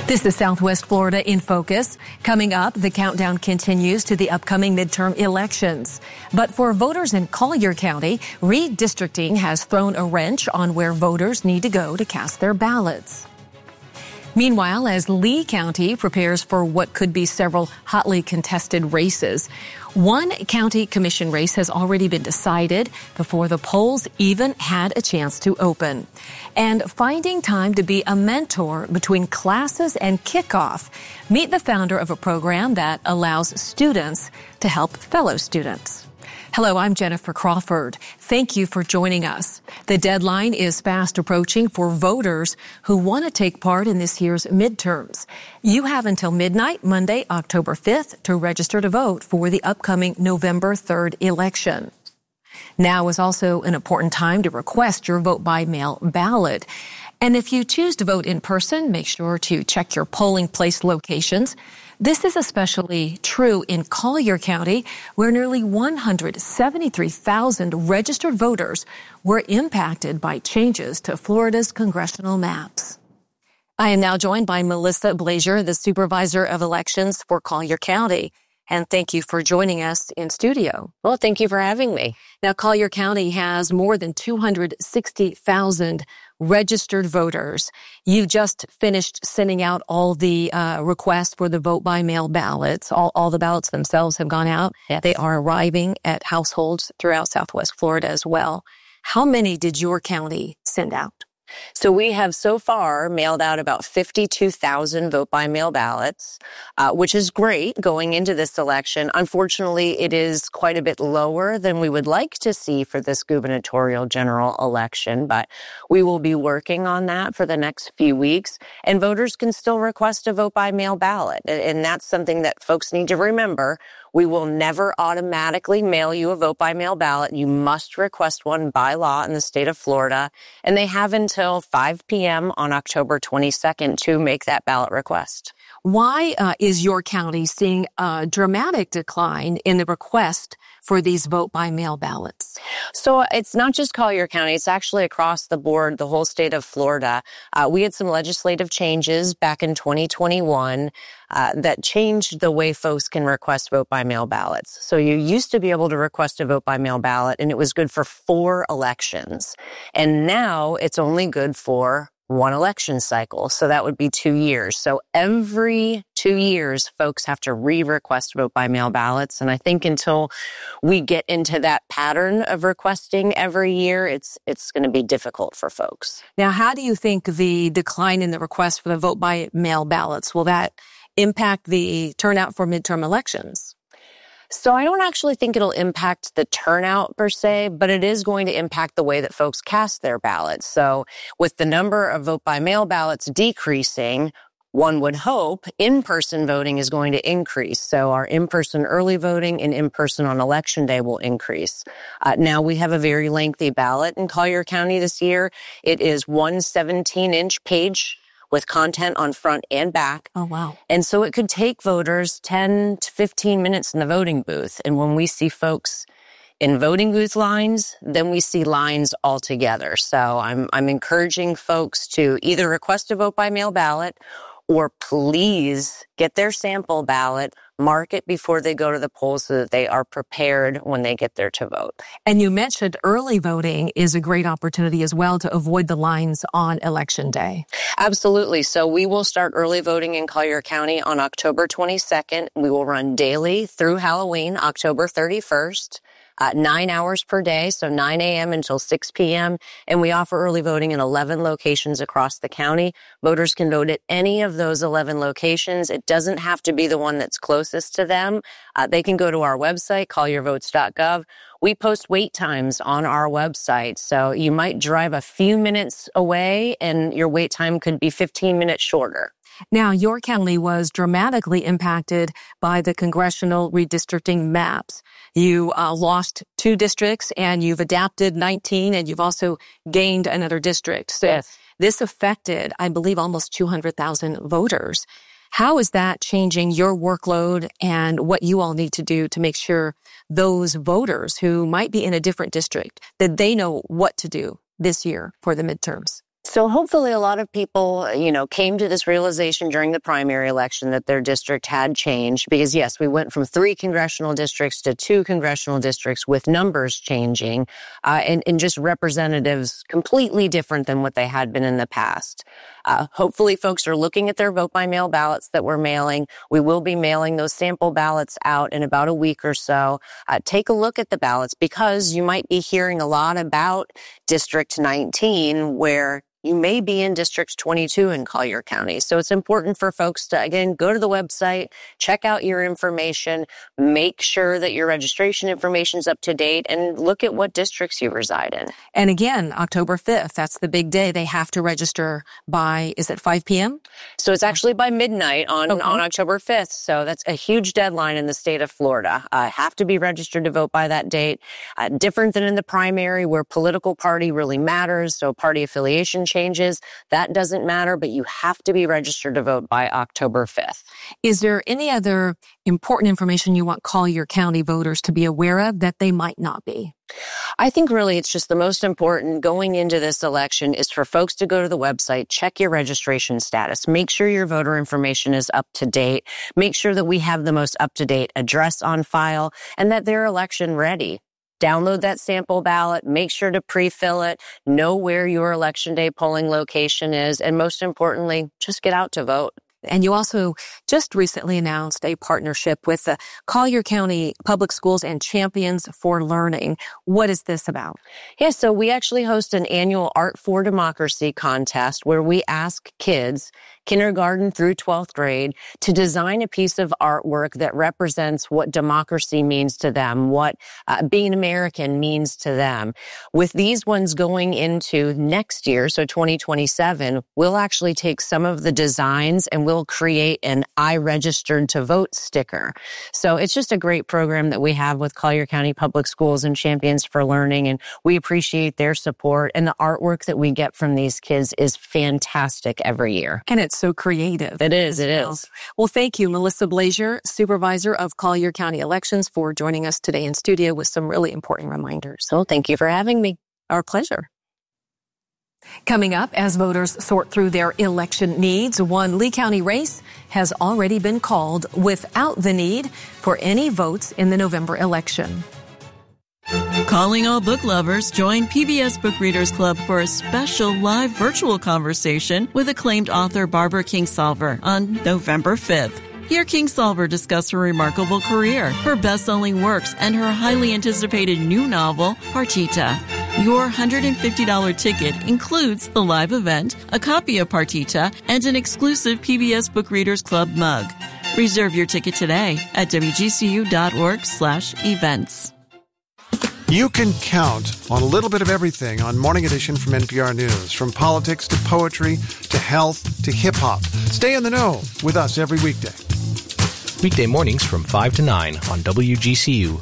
This is Southwest Florida in Focus. Coming up, the countdown continues to the upcoming midterm elections. But for voters in Collier County, redistricting has thrown a wrench on where voters need to go to cast their ballots. Meanwhile, as Lee County prepares for what could be several hotly contested races, one county commission race has already been decided before the polls even had a chance to open. And finding time to be a mentor between classes and kickoff. Meet the founder of a program that allows students to help fellow students. Hello, I'm Jennifer Crawford. Thank you for joining us. The deadline is fast approaching for voters who want to take part in this year's midterms. You have until midnight, Monday, October 5th, to register to vote for the upcoming November 3rd election. Now is also an important time to request your vote-by-mail ballot. And if you choose to vote in person, make sure to check your polling place locations. This is especially true in Collier County, where nearly 173,000 registered voters were impacted by changes to Florida's congressional maps. I am now joined by Melissa Blazier, the Supervisor of Elections for Collier County. And thank you for joining us in studio. Well, thank you for having me. Now, Collier County has more than 260,000 registered voters. You just finished sending out all the requests for the vote-by-mail ballots. All the ballots themselves have gone out. Yes. They are arriving at households throughout Southwest Florida as well. How many did your county send out? So we have so far mailed out about 52,000 vote-by-mail ballots, which is great going into this election. Unfortunately, it is quite a bit lower than we would like to see for this gubernatorial general election, but we will be working on that for the next few weeks. And voters can still request a vote-by-mail ballot. And that's something that folks need to remember. We will never automatically mail you a vote-by-mail ballot. You must request one by law in the state of Florida, and they have until 5 p.m. on October 22nd to make that ballot request. Why is your county seeing a dramatic decline in the request for these vote-by-mail ballots? So it's not just Collier County. It's actually across the board, the whole state of Florida. We had some legislative changes back in 2021 that changed the way folks can request vote-by-mail ballots. So you used to be able to request a vote-by-mail ballot, and it was good for 4 elections. And now it's only good for 1 election cycle. So that would be 2 years. So every 2 years, folks have to re-request vote-by-mail ballots. And I think until we get into that pattern of requesting every year, it's going to be difficult for folks. Now, how do you think the decline in the request for the vote-by-mail ballots, will that impact the turnout for midterm elections? So I don't actually think it'll impact the turnout per se, but it is going to impact the way that folks cast their ballots. So with the number of vote-by-mail ballots decreasing, one would hope in-person voting is going to increase. So our in-person early voting and in-person on election day will increase. Now we have a very lengthy ballot in Collier County this year. It is 1 17-inch page with content on front and back. Oh, wow. And so it could take voters 10 to 15 minutes in the voting booth. And when we see folks in voting booth lines, then we see lines altogether. So I'm encouraging folks to either request a vote-by-mail ballot or please get their sample ballot, mark it before they go to the polls so that they are prepared when they get there to vote. And you mentioned early voting is a great opportunity as well to avoid the lines on Election Day. Absolutely. So we will start early voting in Collier County on October 22nd. We will run daily through Halloween, October 31st. 9 hours per day, so 9 a.m. until 6 p.m. And we offer early voting in 11 locations across the county. Voters can vote at any of those 11 locations. It doesn't have to be the one that's closest to them. They can go to our website, colliervotes.gov. We post wait times on our website, so you might drive a few minutes away and your wait time could be 15 minutes shorter. Now, your county was dramatically impacted by the congressional redistricting maps. You lost 2 districts and you've adapted 19 and you've also gained another district. So yes. This affected, I believe, almost 200,000 voters. How is that changing your workload and what you all need to do to make sure those voters who might be in a different district, that they know what to do this year for the midterms? So hopefully a lot of people, came to this realization during the primary election that their district had changed because, yes, we went from 3 congressional districts to 2 congressional districts with numbers changing and just representatives completely different than what they had been in the past. Hopefully folks are looking at their vote-by-mail ballots that we're mailing. We will be mailing those sample ballots out in about a week or so. Take a look at the ballots because you might be hearing a lot about District 19 where you may be in District 22 in Collier County. So it's important for folks to, again, go to the website, check out your information, make sure that your registration information is up to date, and look at what districts you reside in. And again, October 5th, that's the big day. They have to register by, is it 5 p.m.? So it's actually by midnight on October 5th. So that's a huge deadline in the state of Florida. Have to be registered to vote by that date. Different than in the primary where political party really matters. So party affiliation changes. That doesn't matter, but you have to be registered to vote by October 5th. Is there any other important information you want Collier County voters to be aware of that they might not be? I think really it's just the most important going into this election is for folks to go to the website, check your registration status, make sure your voter information is up to date, make sure that we have the most up-to-date address on file, and that they're election ready. Download that sample ballot, make sure to pre-fill it, know where your election day polling location is, and most importantly, just get out to vote. And you also just recently announced a partnership with the Collier County Public Schools and Champions for Learning. What is this about? Yeah, so we actually host an annual Art for Democracy contest where we ask kids, kindergarten through 12th grade, to design a piece of artwork that represents what democracy means to them, what being American means to them. With these ones going into next year, so 2027, we'll actually take some of the designs and we'll create an I registered to vote sticker. So it's just a great program that we have with Collier County Public Schools and Champions for Learning, and we appreciate their support. And the artwork that we get from these kids is fantastic every year. And it's so creative. It is. Well, thank you, Melissa Blazier, Supervisor of Collier County Elections, for joining us today in studio with some really important reminders. So thank you for having me. Our pleasure. Coming up, as voters sort through their election needs, one Lee County race has already been called without the need for any votes in the November election. Calling all book lovers, join PBS Book Readers Club for a special live virtual conversation with acclaimed author Barbara Kingsolver on November 5th. Hear Kingsolver discuss her remarkable career, her best-selling works, and her highly anticipated new novel, Partita. Your $150 ticket includes the live event, a copy of Partita, and an exclusive PBS Book Readers Club mug. Reserve your ticket today at wgcu.org/events. You can count on a little bit of everything on Morning Edition from NPR News, from politics to poetry to health to hip-hop. Stay in the know with us every weekday. Weekday mornings from 5 to 9 on WGCU.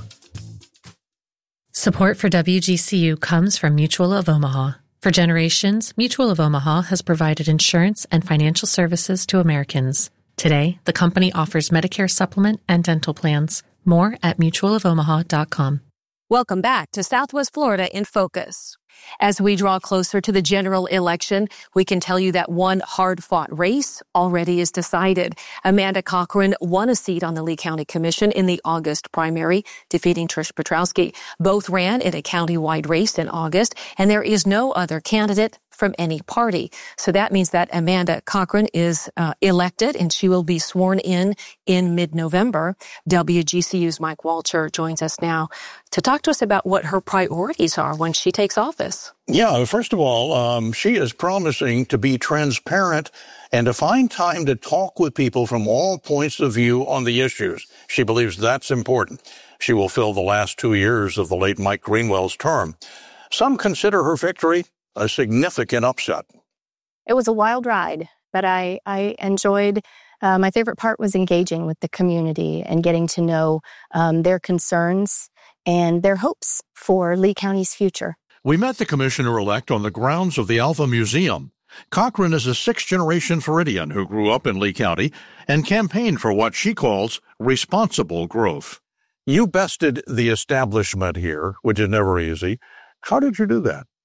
Support for WGCU comes from Mutual of Omaha. For generations, Mutual of Omaha has provided insurance and financial services to Americans. Today, the company offers Medicare supplement and dental plans. More at mutualofomaha.com. Welcome back to Southwest Florida in Focus. As we draw closer to the general election, we can tell you that one hard-fought race already is decided. Amanda Cochran won a seat on the Lee County Commission in the August primary, defeating Trish Petrowski. Both ran in a county-wide race in August, and there is no other candidate from any party. So that means that Amanda Cochran is elected, and she will be sworn in mid-November. WGCU's Mike Walcher joins us now to talk to us about what her priorities are when she takes office. Yeah, first of all, she is promising to be transparent and to find time to talk with people from all points of view on the issues. She believes that's important. She will fill the last 2 years of the late Mike Greenwell's term. Some consider her victory a significant upset. It was a wild ride, but I enjoyed. My favorite part was engaging with the community and getting to know their concerns and their hopes for Lee County's future. We met the commissioner-elect on the grounds of the Alva Museum. Cochran is a sixth-generation Floridian who grew up in Lee County and campaigned for what she calls responsible growth. You bested the establishment here, which is never easy. How did you do that?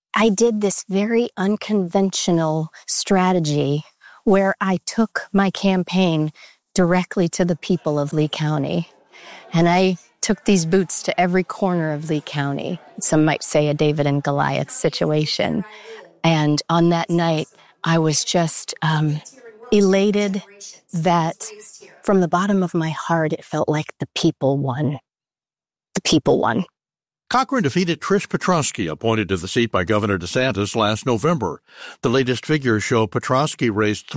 I did this very unconventional strategy where I took my campaign directly to the people of Lee County. And I took these boots to every corner of Lee County. Some might say a David and Goliath situation. And on that night, I was just elated that from the bottom of my heart, it felt like the people won. The people won. Cochran defeated Trish Petrosky, appointed to the seat by Governor DeSantis last November. The latest figures show Petrosky raised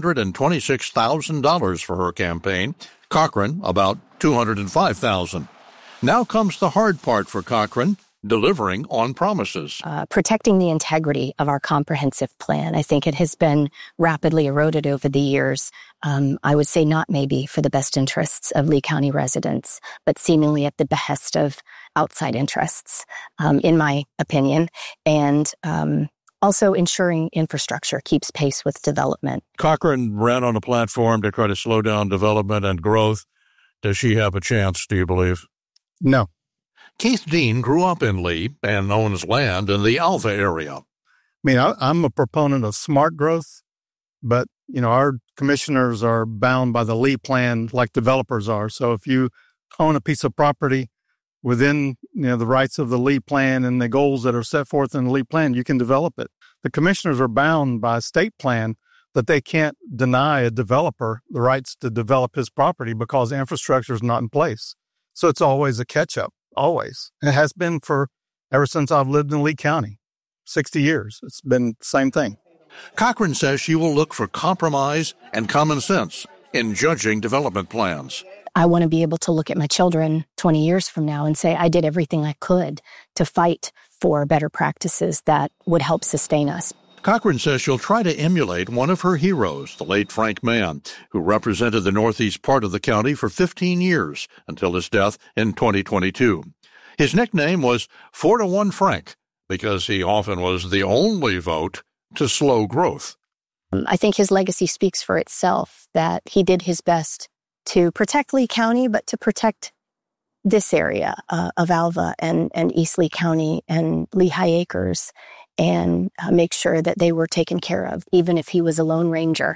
$326,000 for her campaign, Cochran about $205,000. Now comes the hard part for Cochran, delivering on promises. Protecting the integrity of our comprehensive plan. I think it has been rapidly eroded over the years. I would say not maybe for the best interests of Lee County residents, but seemingly at the behest of outside interests, in my opinion, and also ensuring infrastructure keeps pace with development. Cochran ran on a platform to try to slow down development and growth. Does she have a chance, do you believe? No. Keith Dean grew up in Lee and owns land in the Alva area. I mean, I'm a proponent of smart growth, but, our commissioners are bound by the Lee plan like developers are. So if you own a piece of property within, the rights of the Lee plan and the goals that are set forth in the Lee plan, you can develop it. The commissioners are bound by a state plan that they can't deny a developer the rights to develop his property because infrastructure is not in place. So it's always a catch-up, always. It has been ever since I've lived in Lee County, 60 years. It's been the same thing. Cochran says she will look for compromise and common sense in judging development plans. I want to be able to look at my children 20 years from now and say I did everything I could to fight for better practices that would help sustain us. Cochran says she'll try to emulate one of her heroes, the late Frank Mann, who represented the northeast part of the county for 15 years until his death in 2022. His nickname was 4-1 Frank because he often was the only vote to slow growth. I think his legacy speaks for itself, that he did his best to protect Lee County, but to protect this area of Alva and East Lee County and Lehigh Acres, and make sure that they were taken care of, even if he was a Lone Ranger.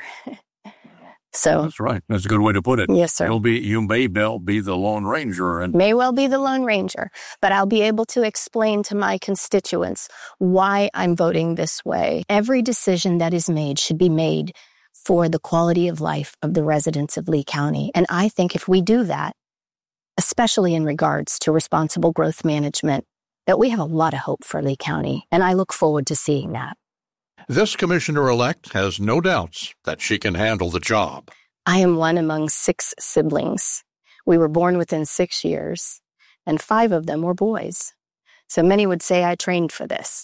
So that's right. That's a good way to put it. Yes, sir. You may well be the Lone Ranger. And may well be the Lone Ranger, but I'll be able to explain to my constituents why I'm voting this way. Every decision that is made should be made for the quality of life of the residents of Lee County. And I think if we do that, especially in regards to responsible growth management, that we have a lot of hope for Lee County, and I look forward to seeing that. This commissioner-elect has no doubts that she can handle the job. I am one among 6 siblings. We were born within 6 years, and 5 of them were boys. So many would say I trained for this.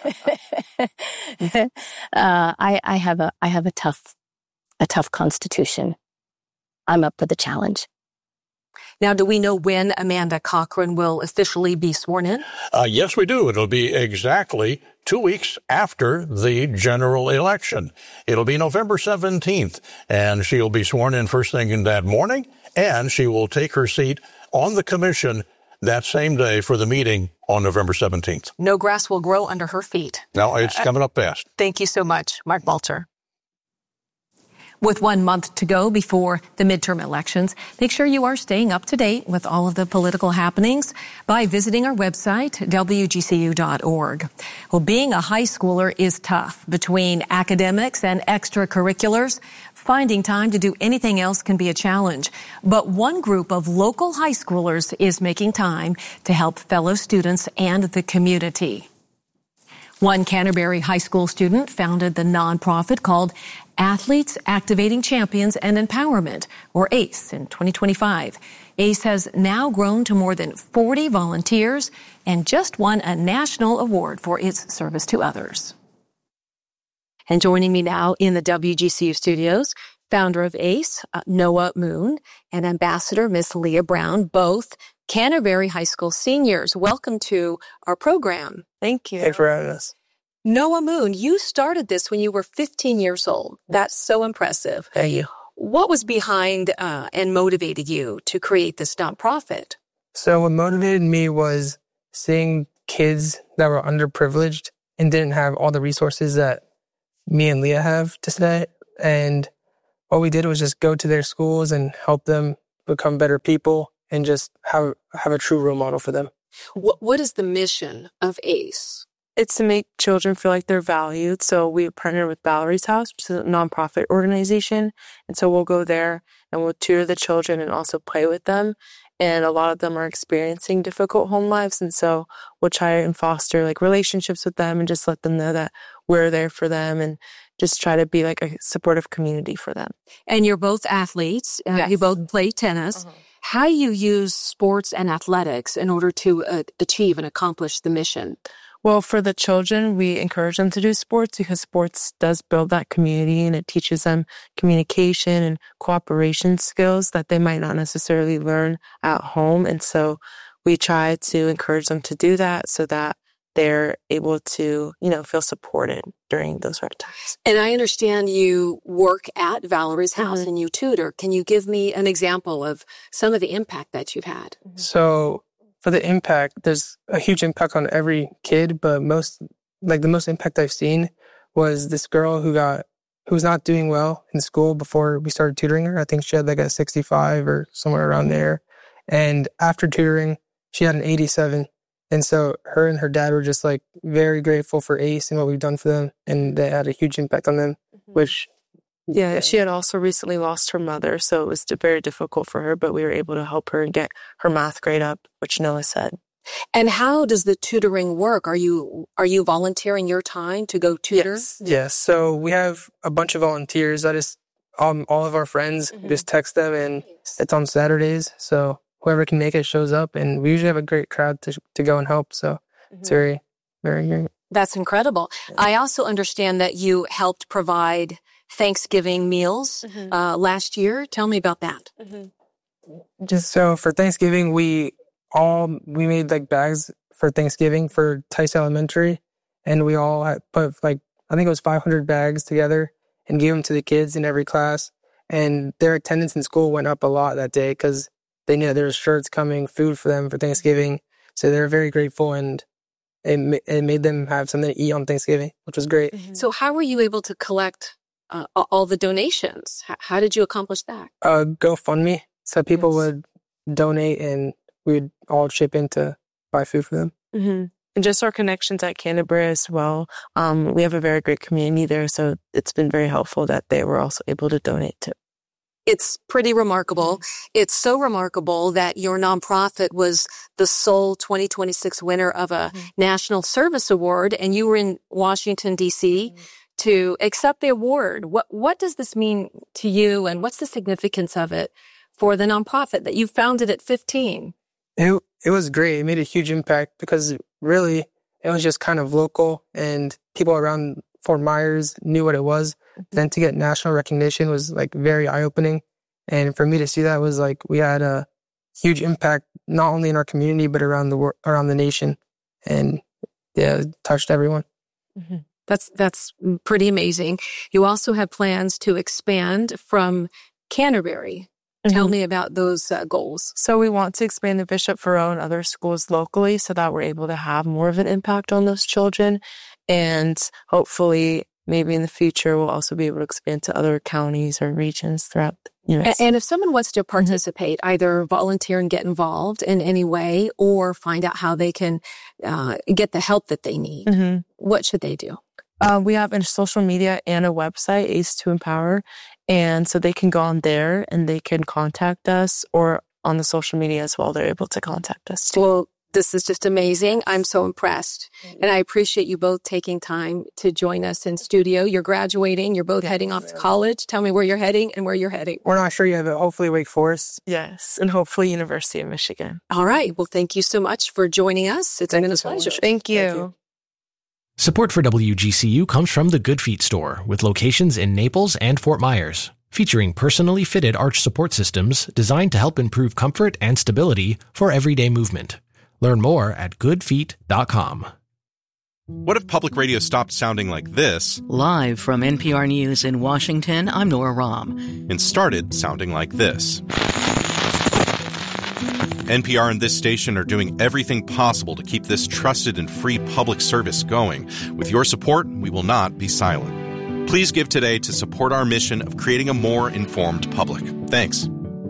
I have a tough constitution. I'm up for the challenge. Now, do we know when Amanda Cochran will officially be sworn in? Yes, we do. It'll be exactly 2 weeks after the general election. It'll be November 17th, and she'll be sworn in first thing in that morning, and she will take her seat on the commission that same day for the meeting on November 17th. No grass will grow under her feet. No, it's coming up fast. Thank you so much, Mark Balter. With 1 month to go before the midterm elections, make sure you are staying up to date with all of the political happenings by visiting our website, WGCU.org. Well, being a high schooler is tough. Between academics and extracurriculars, finding time to do anything else can be a challenge. But one group of local high schoolers is making time to help fellow students and the community. One Canterbury High School student founded the nonprofit called Athletes Activating Champions and Empowerment, or ACE, in 2025. ACE has now grown to more than 40 volunteers and just won a national award for its service to others. And joining me now in the WGCU studios, founder of ACE, Noah Moon, and Ambassador Miss Leah Brown, both Canterbury High School seniors. Welcome to our program. Thank you. Thanks for having us. Noah Moon, you started this when you were 15 years old. That's so impressive. Thank you. What was behind and motivated you to create this nonprofit? So what motivated me was seeing kids that were underprivileged and didn't have all the resources that me and Leah have today. And what we did was just go to their schools and help them become better people and just have a true role model for them. What is the mission of ACE? It's to make children feel like they're valued. So we partner with Valerie's House, which is a nonprofit organization. And so we'll go there and we'll tutor the children and also play with them. And a lot of them are experiencing difficult home lives. And so we'll try and foster like relationships with them and just let them know that we're there for them and just try to be like a supportive community for them. And you're both athletes. Yes. You both play tennis. Uh-huh. How do you use sports and athletics in order to achieve and accomplish the mission? Well, for the children, we encourage them to do sports because sports does build that community and it teaches them communication and cooperation skills that they might not necessarily learn at home. And so we try to encourage them to do that so that they're able to, feel supported during those hard times. And I understand you work at Valerie's House and you tutor. Can you give me an example of some of the impact that you've had? So for the impact, there's a huge impact on every kid, but the most impact I've seen was this girl who was not doing well in school before we started tutoring her. I think she had like a 65 or somewhere around there. And after tutoring, she had an 87. And so her and her dad were just like very grateful for ACE and what we've done for them. And they had a huge impact on them, which... Yeah, she had also recently lost her mother, so it was very difficult for her, but we were able to help her get her math grade up, which Noah said. And how does the tutoring work? Are you volunteering your time to go tutor? Yes. So we have a bunch of volunteers. That is all of our friends. Just text them, and it's on Saturdays. So whoever can make it shows up, and we usually have a great crowd to go and help. So it's very, very great. That's incredible. Yeah. I also understand that you helped provide Thanksgiving meals last year. Tell me about that. Just so for Thanksgiving, we made like bags for Thanksgiving for Tice Elementary, and we all had put I think it was 500 bags together and gave them to the kids in every class. And their attendance in school went up a lot that day because they knew there was shirts coming, food for them for Thanksgiving. So they were very grateful, and it made them have something to eat on Thanksgiving, which was great. So how were you able to collect all the donations? How did you accomplish that? GoFundMe. So people would donate and we'd all chip in to buy food for them. And just our connections at Canterbury as well. We have a very great community there, so it's been very helpful that they were also able to donate too. It's pretty remarkable. It's so remarkable that your nonprofit was the sole 2026 winner of a National Service Award, and you were in Washington, D.C., to accept the award. What does this mean to you, and what's the significance of it for the nonprofit that you founded at 15? It was great. It made a huge impact because really it was just kind of local and people around Fort Myers knew what it was. Then to get national recognition was like very eye-opening. And for me to see that was like we had a huge impact not only in our community but around the nation. And yeah, it touched everyone. That's pretty amazing. You also have plans to expand from Canterbury. Tell me about those goals. So we want to expand the Bishop Furrow and other schools locally so that we're able to have more of an impact on those children. And hopefully, maybe in the future, we'll also be able to expand to other counties or regions throughout the U.S. And if someone wants to participate, either volunteer and get involved in any way or find out how they can get the help that they need, what should they do? We have a social media and a website, ACE to Empower. And so they can go on there and they can contact us, or on the social media as well. They're able to contact us too. Well, this is just amazing. I'm so impressed. And I appreciate you both taking time to join us in studio. You're graduating. You're both heading off to college. Tell me where you're heading and where you're heading. We're not sure yet, but hopefully Wake Forest. Yes. And hopefully University of Michigan. All right. Well, thank you so much for joining us. It's been a pleasure. Thank you. Support for WGCU comes from the Good Feet store, with locations in Naples and Fort Myers, featuring personally fitted arch support systems designed to help improve comfort and stability for everyday movement. Learn more at goodfeet.com. What if public radio stopped sounding like this? Live from NPR News in Washington, I'm Nora Rahm. And started sounding like this. NPR and this station are doing everything possible to keep this trusted and free public service going. With your support, we will not be silent. Please give today to support our mission of creating a more informed public. Thanks.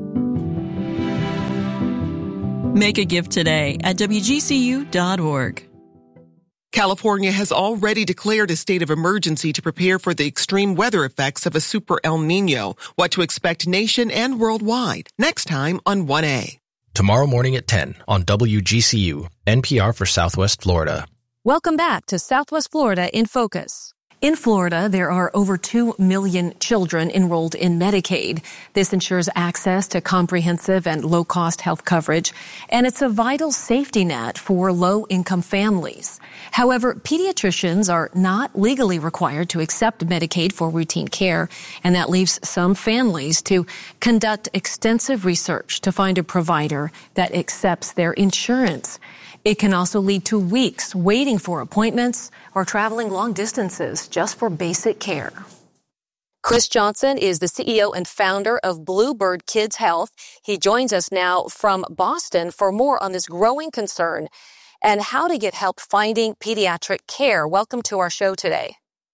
Make a gift today at WGCU.org. California has already declared a state of emergency to prepare for the extreme weather effects of a super El Nino. What to expect nation and worldwide. Next time on 1A. Tomorrow morning at 10 on WGCU, NPR for Southwest Florida. Welcome back to Southwest Florida in Focus. In Florida, there are over 2 million children enrolled in Medicaid. This ensures access to comprehensive and low-cost health coverage, and it's a vital safety net for low-income families. However, pediatricians are not legally required to accept Medicaid for routine care, and that leaves some families to conduct extensive research to find a provider that accepts their insurance. It can also lead to weeks waiting for appointments or traveling long distances just for basic care. Chris Johnson is the CEO and founder of Bluebird Kids Health. He joins us now from Boston for more on this growing concern and how to get help finding pediatric care. Welcome to our show today.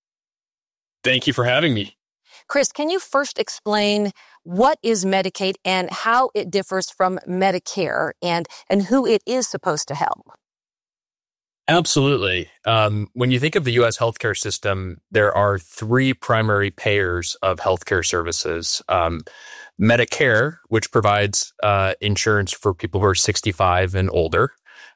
Thank you for having me. Chris, can you first explain what is Medicaid and how it differs from Medicare and who it is supposed to help? Absolutely. When you think of the U.S. healthcare system, there are three primary payers of healthcare services. Medicare, which provides insurance for people who are 65 and older.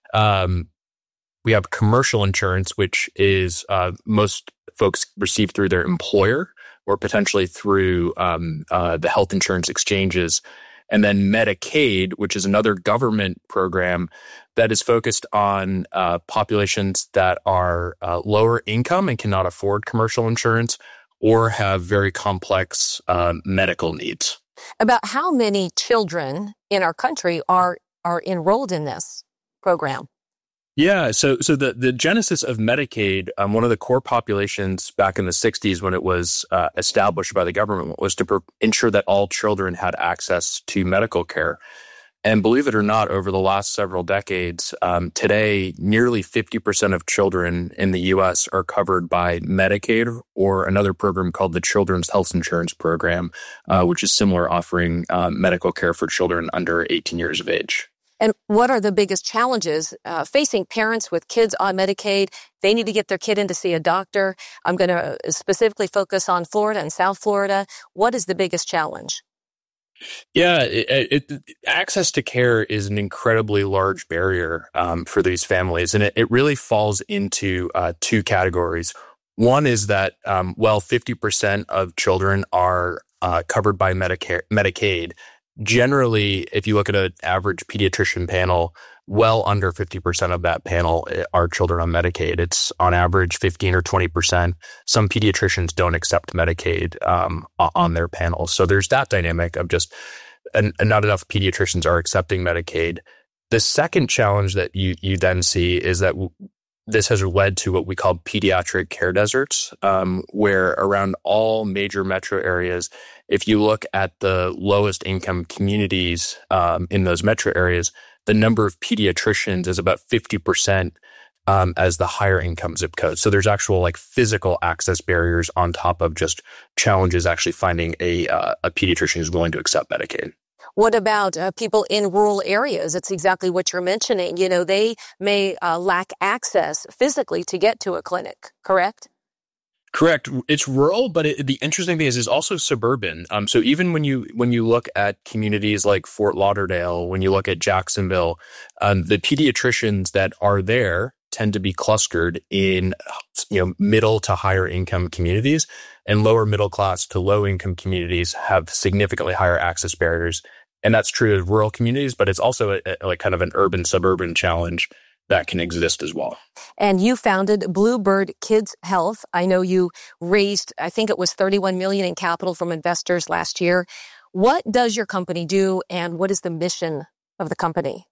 We have commercial insurance, which is most folks receive through their employer or potentially through the health insurance exchanges. And then Medicaid, which is another government program that is focused on populations that are lower income and cannot afford commercial insurance or have very complex medical needs. About how many children in our country are enrolled in this program? Yeah, so the genesis of Medicaid, one of the core populations back in the 60s when it was established by the government was to ensure that all children had access to medical care. And believe it or not, over the last several decades, today, nearly 50% of children in the U.S. are covered by Medicaid or another program called the Children's Health Insurance Program, which is similar, offering medical care for children under 18 years of age. And what are the biggest challenges facing parents with kids on Medicaid? They need to get their kid in to see a doctor. I'm going to specifically focus on Florida and South Florida. What is the biggest challenge? Yeah, access to care is an incredibly large barrier for these families. And it really falls into two categories. One is that, 50% of children are covered by Medicaid. Generally, if you look at an average pediatrician panel, well under 50% of that panel are children on Medicaid. It's on average 15 or 20%. Some pediatricians don't accept Medicaid on their panels. So there's that dynamic of just not enough pediatricians are accepting Medicaid. The second challenge that you then see is that this has led to what we call pediatric care deserts, where around all major metro areas, if you look at the lowest income communities in those metro areas, the number of pediatricians is about 50% as the higher income zip code. So there's actual physical access barriers on top of just challenges actually finding a pediatrician who's willing to accept Medicaid. What about people in rural areas? It's exactly what you're mentioning. You know, they may lack access physically to get to a clinic, correct? Correct. It's rural, but the interesting thing is it's also suburban. So even when you look at communities like Fort Lauderdale, when you look at Jacksonville, the pediatricians that are there tend to be clustered in middle to higher income communities, and lower middle class to low income communities have significantly higher access barriers. And that's true of rural communities, but it's also kind of an urban suburban challenge that can exist as well. And you founded Bluebird Kids Health. I know you raised, I think it was $31 million in capital from investors last year. What does your company do, and what is the mission of the company?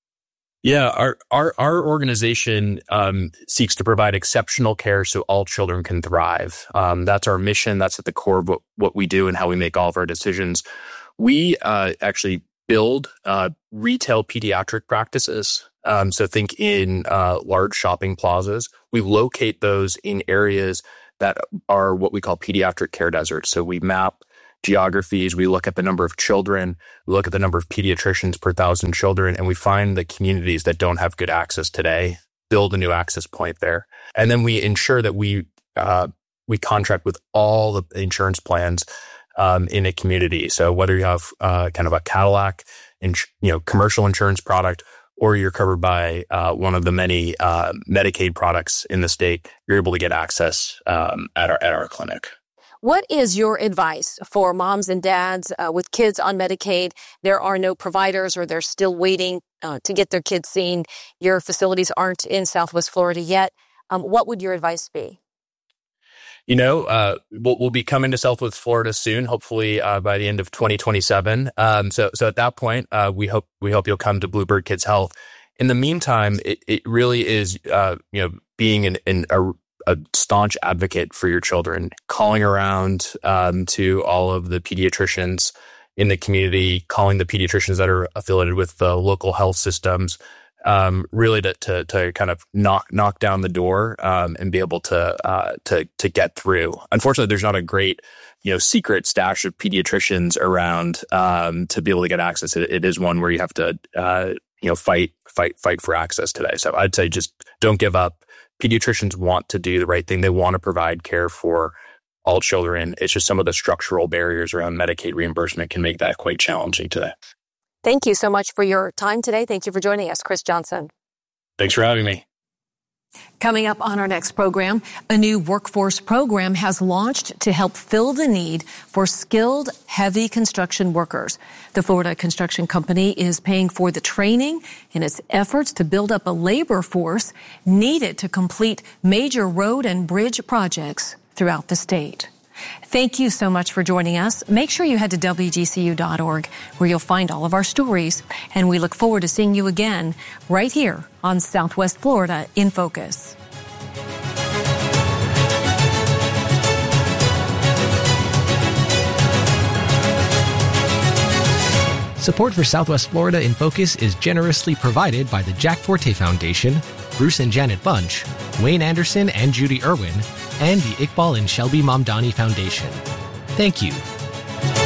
Yeah, our organization seeks to provide exceptional care so all children can thrive. That's our mission. That's at the core of what we do and how we make all of our decisions. We actually build retail pediatric practices. So think in large shopping plazas. We locate those in areas that are what we call pediatric care deserts. So we map geographies, we look at the number of children, we look at the number of pediatricians per 1,000 children, and we find the communities that don't have good access today, build a new access point there. And then we ensure that we contract with all the insurance plans in a community. So whether you have kind of a Cadillac, commercial insurance product, or you're covered by one of the many Medicaid products in the state, you're able to get access at our clinic. What is your advice for moms and dads with kids on Medicaid? There are no providers, or they're still waiting to get their kids seen. Your facilities aren't in Southwest Florida yet. What would your advice be? We'll be coming to Southwest Florida soon, hopefully by the end of 2027. So at that point, we hope you'll come to Bluebird Kids Health. In the meantime, it really is being a staunch advocate for your children, calling around to all of the pediatricians in the community, calling the pediatricians that are affiliated with the local health systems, really to kind of knock down the door and be able to get through. Unfortunately, there's not a great secret stash of pediatricians around to be able to get access. It is one where you have to fight for access today. So I'd say just don't give up. Pediatricians want to do the right thing. They want to provide care for all children. It's just some of the structural barriers around Medicaid reimbursement can make that quite challenging today. Thank you so much for your time today. Thank you for joining us, Chris Johnson. Thanks for having me. Coming up on our next program, a new workforce program has launched to help fill the need for skilled, heavy construction workers. The Florida Construction Company is paying for the training in its efforts to build up a labor force needed to complete major road and bridge projects throughout the state. Thank you so much for joining us. Make sure you head to WGCU.org, where you'll find all of our stories. And we look forward to seeing you again right here on Southwest Florida in Focus. Support for Southwest Florida in Focus is generously provided by the Jack Forte Foundation, Bruce and Janet Bunch, Wayne Anderson and Judy Irwin, and the Iqbal and Shelby Mamdani Foundation. Thank you.